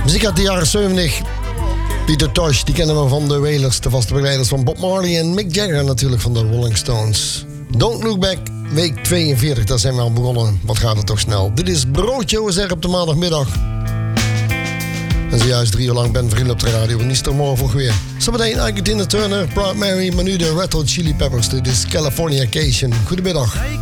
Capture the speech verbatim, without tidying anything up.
Muziek uit de jaren zeventig. Peter Tosh, die kennen we van de Wailers, de vaste begeleiders van Bob Marley. En Mick Jagger natuurlijk van de Rolling Stones. Don't Look Back, week tweeënveertig, daar zijn we al begonnen. Wat gaat het toch snel. Dit is Broodje O S R op de maandagmiddag. En zojuist drie uur lang Ben Vrienden op de radio. En is er morgen vroeg weer. Zometeen Ike Tina Turner, Proud Mary, maar nu de Red Hot Chili Peppers. Dit is Californication. Goedemiddag.